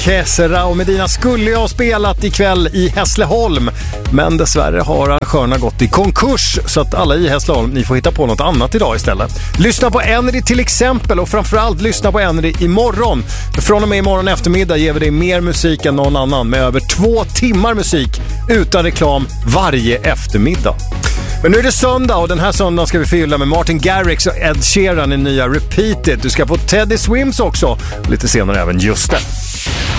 Kesera och Medina skulle ju ha spelat ikväll i Hässleholm, men dessvärre har arrangörerna gått i konkurs, så att alla i Hässleholm, ni får hitta på något annat idag istället. Lyssna på Energy till exempel, och framförallt lyssna på Energy imorgon. Från och med imorgon eftermiddag ger vi dig mer musik än någon annan, med över 2 timmar musik utan reklam varje eftermiddag. Men nu är det söndag, och den här söndagen ska vi fylla med Martin Garrix och Ed Sheeran i nya Repeat It. Du ska få Teddy Swims också, lite senare även Just det.